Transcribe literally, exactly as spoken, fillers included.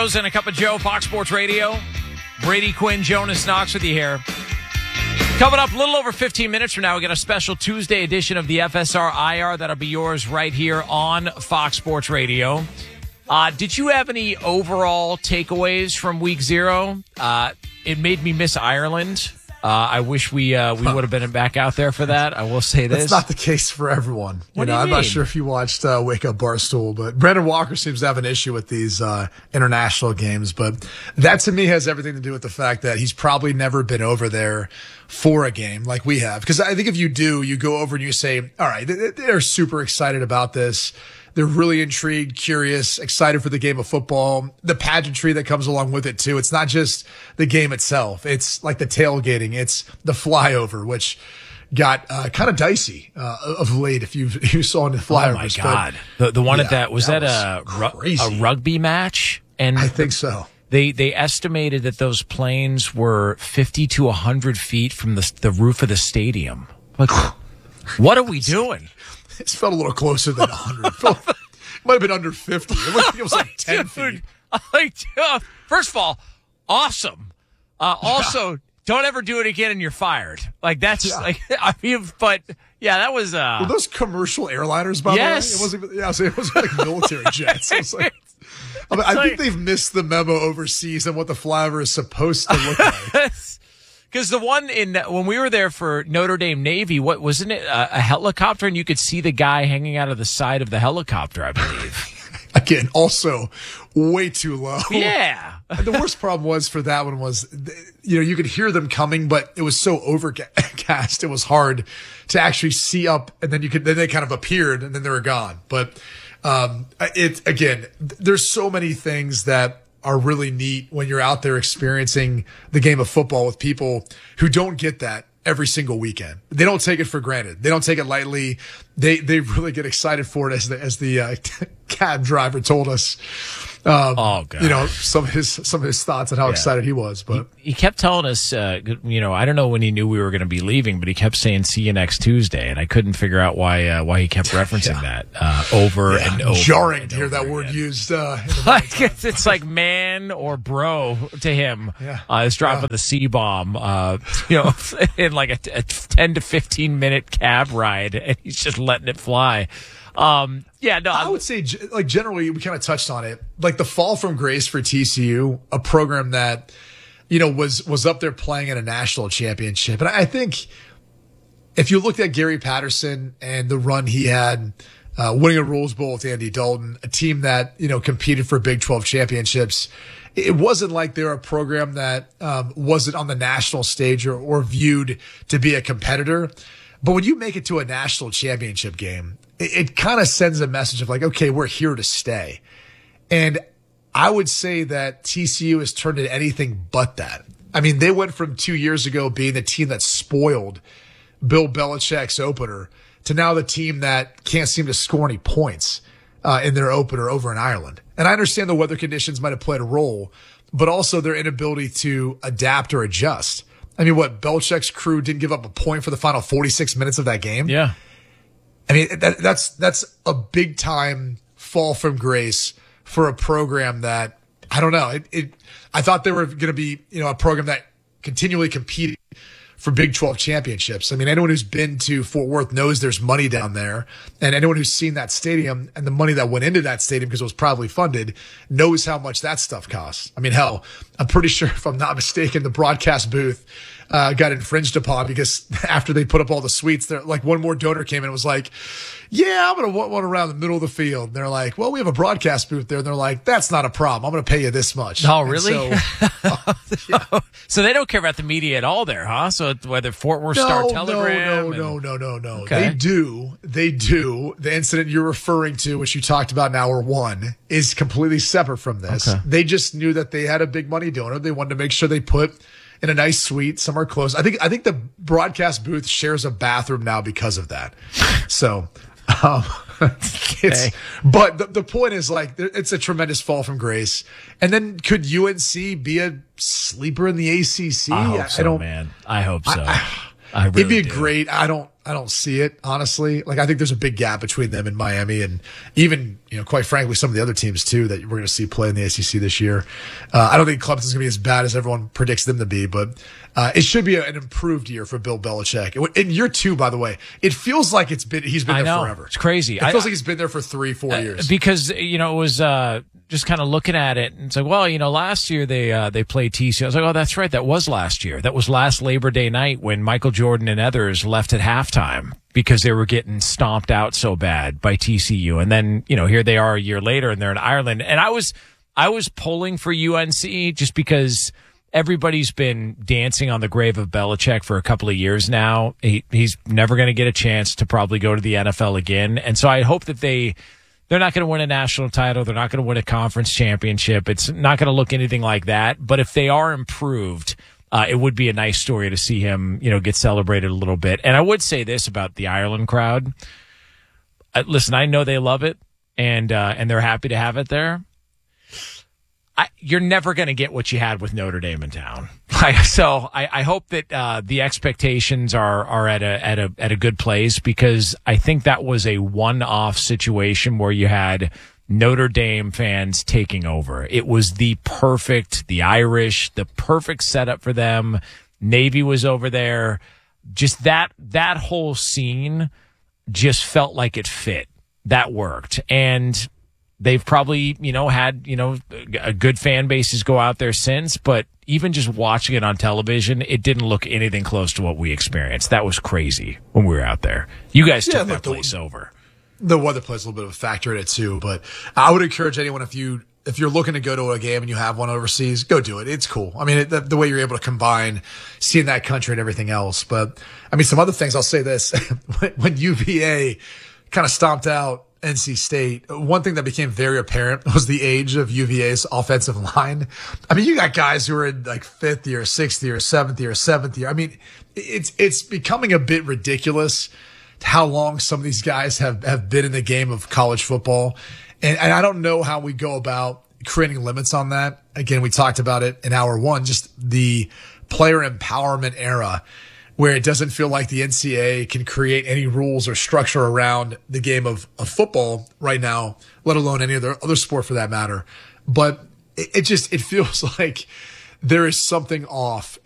Rose and a Cup of Joe, Fox Sports Radio. Brady Quinn, Jonas Knox with you here. Coming up a little over fifteen minutes from now, we got a special Tuesday edition of the F S R I R. That'll be yours right here on Fox Sports Radio. Uh, did you have any overall takeaways from week zero? Uh, it made me miss Ireland. Uh, I wish we uh, we would have been back out there for that. I will say this. That's not the case for everyone. What you do know, you I'm mean? not sure if you watched uh, Wake Up Barstool, but Brandon Walker seems to have an issue with these uh, international games. But that to me has everything to do with the fact that he's probably never been over there for a game like we have. Because I think if you do, you go over and you say, all right, they're super excited about this. They're really intrigued, curious, excited for the game of football, the pageantry that comes along with it too. It's not just the game itself. It's like the tailgating. It's the flyover, which got uh, kind of dicey uh, of late. If you you saw in the flyovers. Oh my God. But, the, the one yeah, at that, was that, that a, ru- crazy. a rugby match? And I think so. They they estimated that those planes were fifty to one hundred feet from the the roof of the stadium. Like, what are we doing? It felt a little closer than one hundred. It felt, it might have been under fifty. It was, it was like ten feet. Like, uh, first of all, awesome. Uh, also, yeah. Don't ever do it again and you're fired. Like, that's yeah. like, I mean, but yeah, that was. Uh, Were those commercial airliners, by yes. the way? It wasn't, yeah, so it was like military jets. It was like, I, mean, I like, think they've missed the memo overseas and what the flyover is supposed to look like. Because the one in when we were there for Notre Dame Navy, what wasn't it a, a helicopter, and you could see the guy hanging out of the side of the helicopter, I believe. Again, also way too low. Yeah. And the worst problem was for that one was, you know, you could hear them coming, but it was so overcast, it was hard to actually see up, and then you could then they kind of appeared, and then they were gone. But um, it again, there's so many things that are really neat when you're out there experiencing the game of football with people who don't get that every single weekend. They don't take it for granted. They don't take it lightly. They they really get excited for it, as the as the uh, cab driver told us. Um, oh God! You know, some of his some of his thoughts on how yeah. excited he was. But he, he kept telling us, uh, you know, I don't know when he knew we were going to be leaving, but he kept saying, "See you next Tuesday," and I couldn't figure out why uh, why he kept referencing yeah. that uh, over yeah. and over. Jarring and to hear over that again. word used. Uh, like it's, it's like man or bro to him. Yeah, uh, it's dropping yeah. the C bomb. Uh, you know, in like a, a ten to fifteen minute cab ride, and he's just letting it fly. Um, yeah, no, I would say, like, generally, we kind of touched on it. Like, the fall from grace for T C U, a program that, you know, was, was up there playing in a national championship. And I think if you looked at Gary Patterson and the run he had, uh, winning a Rose Bowl with Andy Dalton, a team that, you know, competed for Big twelve championships, it wasn't like they were a program that, um, wasn't on the national stage or, or viewed to be a competitor. But when you make it to a national championship game, it, it kind of sends a message of like, okay, we're here to stay. And I would say that T C U has turned into anything but that. I mean, they went from two years ago being the team that spoiled Bill Belichick's opener to now the team that can't seem to score any points uh, in their opener over in Ireland. And I understand the weather conditions might have played a role, but also their inability to adapt or adjust. I mean, what, Belichick's crew didn't give up a point for the final forty-six minutes of that game? Yeah. I mean, that, that's that's a big time fall from grace for a program that, I don't know, it, it I thought they were going to be, you know, a program that continually competed for Big twelve championships. I mean, anyone who's been to Fort Worth knows there's money down there, and anyone who's seen that stadium and the money that went into that stadium because it was probably funded knows how much that stuff costs. I mean, hell, I'm pretty sure, if I'm not mistaken, the broadcast booth uh, got infringed upon because after they put up all the suites, there like one more donor came in and was like, yeah, I'm going to want one around the middle of the field. And they're like, well, we have a broadcast booth there. And they're like, that's not a problem. I'm going to pay you this much. Oh, really? So, uh, yeah. So they don't care about the media at all there, huh? So whether Fort Worth Star Telegram. No, and... no, no, no, no. Okay. They do. They do. The incident you're referring to, which you talked about in hour one, is completely separate from this. Okay. They just knew that they had a big money donor. They wanted to make sure they put in a nice suite somewhere close. I think, I think the broadcast booth shares a bathroom now because of that. So, um, it's, okay. But the, the point is, like, it's a tremendous fall from grace. And then could U N C be a sleeper in the A C C? I hope so, I don't, man. I hope so. I, I, I really it'd be do. great. I don't, I don't see it, honestly. Like, I think there's a big gap between them and Miami, and even, you know, quite frankly, some of the other teams too that we're going to see play in the A C C this year. Uh, I don't think Clemson's going to be as bad as everyone predicts them to be, but uh, it should be a, an improved year for Bill Belichick. In year two, by the way, it feels like it's been he's been I there know. forever. It's crazy. It feels I, like he's been there for three, four years. Because, you know, it was uh, just kind of looking at it and it's like, well, you know, last year they uh, they played T C U. I was like, oh, that's right. That was last year. That was last Labor Day night when Michael Jordan and others left at halftime because they were getting stomped out so bad by T C U. And then, you know, here they are a year later and they're in Ireland. And I was I was pulling for U N C just because everybody's been dancing on the grave of Belichick for a couple of years now. He, he's never going to get a chance to probably go to the N F L again. And so I hope that they, they're not going to win a national title. They're not going to win a conference championship. It's not going to look anything like that. But if they are improved, uh, it would be a nice story to see him, you know, get celebrated a little bit. And I would say this about the Ireland crowd. Uh, listen, I know they love it and, uh, and they're happy to have it there. I, you're never going to get what you had with Notre Dame in town. So I, I hope that uh, the expectations are are at a at a at a good place, because I think that was a one-off situation where you had Notre Dame fans taking over. It was the perfect, the Irish, the perfect setup for them. Navy was over there. Just that that whole scene just felt like it fit. That worked. And they've probably, you know, had, you know, a good fan bases go out there since, but even just watching it on television, it didn't look anything close to what we experienced. That was crazy when we were out there. You guys took yeah, that place the, over. The weather plays a little bit of a factor in it too, but I would encourage anyone, if you if you're looking to go to a game and you have one overseas, go do it. It's cool. I mean, it, the, the way you're able to combine seeing that country and everything else. But I mean, some other things. I'll say this: when, when U V A kind of stomped out N C State, one thing that became very apparent was the age of U V A's offensive line. I mean, you got guys who are in like fifth year, sixth year, seventh year, seventh year. I mean, it's it's becoming a bit ridiculous how long some of these guys have, have been in the game of college football. And, and I don't know how we go about creating limits on that. Again, we talked about it in hour one, just the player empowerment era, where it doesn't feel like the N C double A can create any rules or structure around the game of, of football right now, let alone any other other sport for that matter. But it, it just, it feels like there is something off.